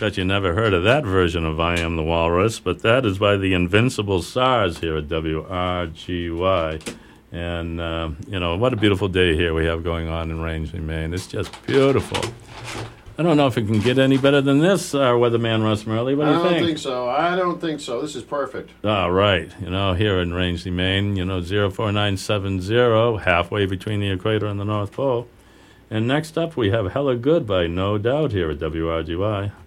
Bet you never heard of that version of I Am the Walrus, but that is by the Invincible Stars here at WRGY. And, what a beautiful day here we have going on in Rangeley, Maine. It's just beautiful. I don't know if it can get any better than this, our weatherman Russ Murley. What do you think? I don't think so. This is perfect. All right. Here in Rangeley, Maine, 04970, halfway between the equator and the North Pole. And next up, we have Hella Good by No Doubt here at WRGY.